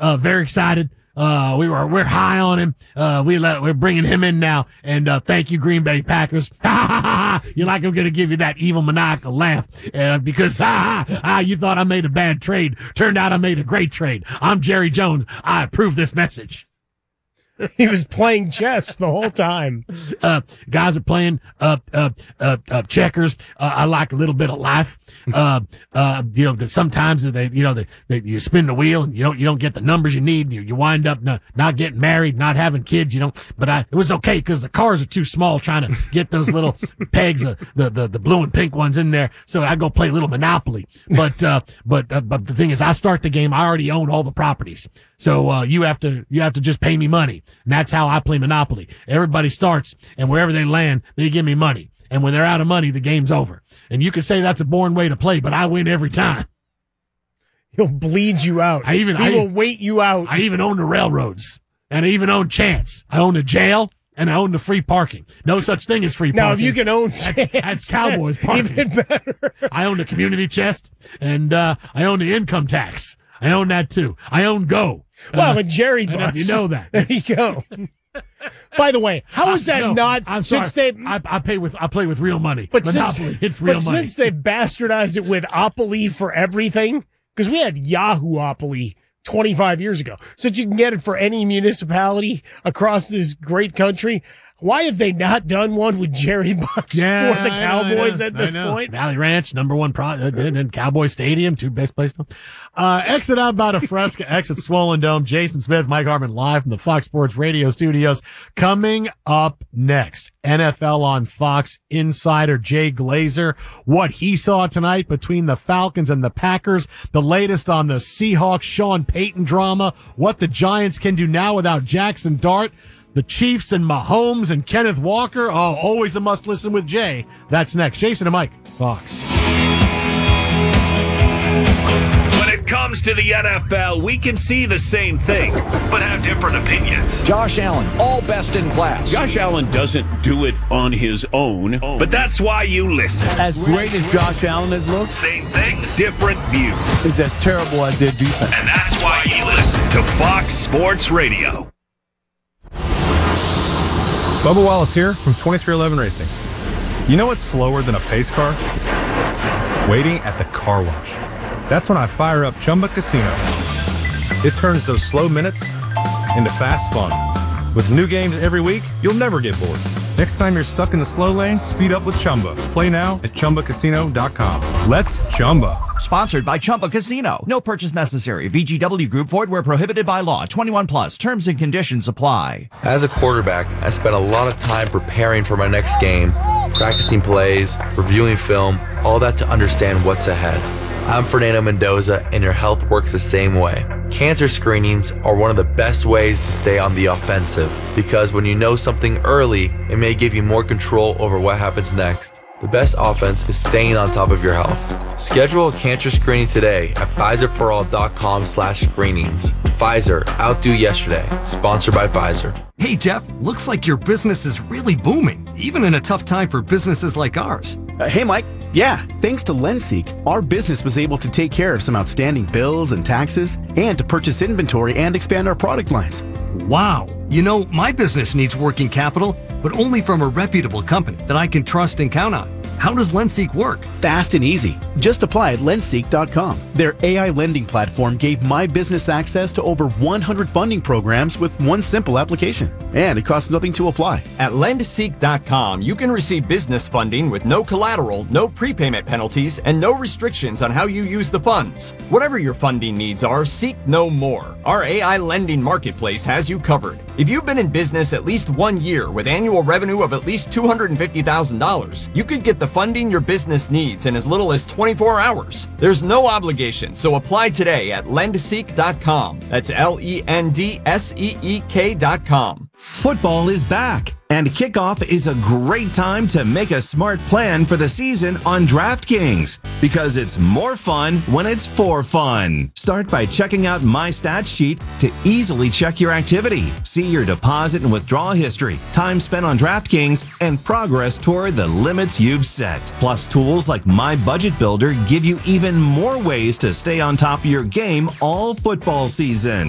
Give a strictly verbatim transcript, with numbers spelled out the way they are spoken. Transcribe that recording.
Uh, very excited. Uh, we were, we're high on him. Uh, we let, we're bringing him in now. And, uh, thank you, Green Bay Packers. You're like, I'm going to give you that evil maniacal laugh. Uh, because, ha ha ha, you thought I made a bad trade. Turned out I made a great trade. I'm Jerry Jones. I approve this message. He was playing chess the whole time. Uh, guys are playing, uh, uh, uh, uh checkers. Uh, I like a little bit of life. Uh, uh, you know, sometimes they, you know, they, they, you spin the wheel and you don't, you don't get the numbers you need. You, you wind up not, not getting married, not having kids, you know, but I, it was okay because the cars are too small trying to get those little pegs, uh, the, the, the blue and pink ones in there. So I go play a little Monopoly. But, uh, but, uh, but the thing is, I start the game. I already own all the properties. So, uh, you have to, you have to just pay me money. And that's how I play Monopoly. Everybody starts, and wherever they land, they give me money. And when they're out of money, the game's over. And you can say that's a boring way to play, but I win every time. He'll bleed you out. I even, he I, will wait you out. I even own the railroads. And I even own Chance. I own the jail, and I own the free parking. No such thing as free parking. Now, if you can own Chance, that's, that's Cowboys parking. Even better. I own the community chest, and uh, I own the income tax. I own that, too. I own Go. Well, uh, and Jerry Bucks. You know that. There you go. By the way, how is that no, not? I'm sorry. Since they, I, I pay with I play with real money. But Monopoly, since, it's real but money. since they bastardized it with Opoly for everything, because we had Yahoo Opoly twenty-five years ago, so that you can get it for any municipality across this great country. Why have they not done one with Jerry Bucks yeah, for the Cowboys know, at this point? Valley Ranch, number one pro, uh, and Cowboy Stadium, two best places. Uh, exit out by a Fresca, exit Swollen Dome. Jason Smith, Mike Harmon live from the Fox Sports Radio studios. Coming up next, N F L on Fox insider Jay Glazer, what he saw tonight between the Falcons and the Packers, the latest on the Seahawks Sean Payton drama, what the Giants can do now without Jackson Dart, the Chiefs and Mahomes and Kenneth Walker. Oh, always a must listen with Jay. That's next. Jason and Mike, Fox. When it comes to the N F L, we can see the same thing, but have different opinions. Josh Allen, all best in class. Josh Allen doesn't do it on his own. But that's why you listen. As great as Josh Allen has looked, same things, different views. It's as terrible as their defense. And that's why you listen to Fox Sports Radio. Bubba Wallace here from twenty-three eleven Racing. You know what's slower than a pace car? Waiting at the car wash. That's when I fire up Chumba Casino. It turns those slow minutes into fast fun. With new games every week, you'll never get bored. Next time you're stuck in the slow lane, speed up with Chumba. Play now at Chumba Casino dot com. Let's Chumba. Sponsored by Chumba Casino. No purchase necessary. V G W Group. Void where prohibited by law. twenty-one plus. Terms and conditions apply. As a quarterback, I spent a lot of time preparing for my next game, practicing plays, reviewing film, all that to understand what's ahead. I'm Fernando Mendoza, and your health works the same way. Cancer screenings are one of the best ways to stay on the offensive, because when you know something early, it may give you more control over what happens next. The best offense is staying on top of your health. Schedule a cancer screening today at Pfizer for all dot com slash screenings. Pfizer, outdo yesterday. Sponsored by Pfizer. Hey, Jeff, looks like your business is really booming, even in a tough time for businesses like ours. Uh, hey, Mike. Yeah, thanks to LendSeek, our business was able to take care of some outstanding bills and taxes and to purchase inventory and expand our product lines. Wow. You know, my business needs working capital, but only from a reputable company that I can trust and count on. How does LendSeek work? Fast and easy. Just apply at lendseek dot com. Their A I lending platform gave my business access to over one hundred funding programs with one simple application. And it costs nothing to apply. At lendseek dot com, you can receive business funding with no collateral, no prepayment penalties, and no restrictions on how you use the funds. Whatever your funding needs are, seek no more. Our A I lending marketplace has you covered. If you've been in business at least one year with annual revenue of at least two hundred fifty thousand dollars, you could get the funding your business needs in as little as twenty-four hours. There's no obligation, so apply today at lendseek dot com. That's L E N D S E E K dot com. Football is back, and kickoff is a great time to make a smart plan for the season on DraftKings, because it's more fun when it's for fun. Start by checking out my stats sheet to easily check your activity, see your deposit and withdrawal history, time spent on DraftKings, and progress toward the limits you've set. Plus, tools like My Budget Builder give you even more ways to stay on top of your game all football season.